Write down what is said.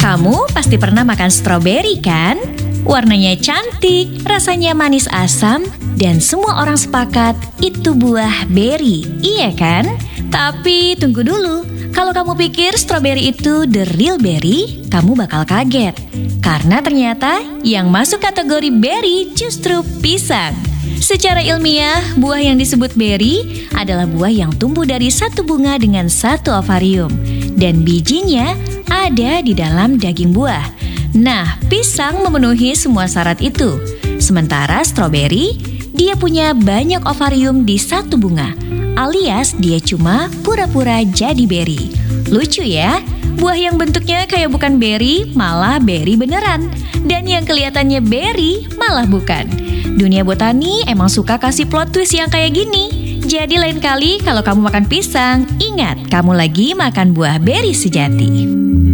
Kamu pasti pernah makan stroberi kan? Warnanya cantik, rasanya manis asam, dan semua orang sepakat itu buah beri, iya kan? Tapi tunggu dulu, kalau kamu pikir stroberi itu the real berry, kamu bakal kaget. Karena ternyata yang masuk kategori beri justru pisang. Secara ilmiah, buah yang disebut beri adalah buah yang tumbuh dari satu bunga dengan satu ovarium. Dan bijinya ada di dalam daging buah. Nah, pisang memenuhi semua syarat itu. Sementara stroberi, dia punya banyak ovarium di satu bunga, alias dia cuma pura-pura jadi beri. Lucu ya, buah yang bentuknya kayak bukan beri, malah beri beneran. Dan yang kelihatannya beri, malah bukan. Dunia botani emang suka kasih plot twist yang kayak gini. Jadi lain kali kalau kamu makan pisang, ingat kamu lagi makan buah beri sejati.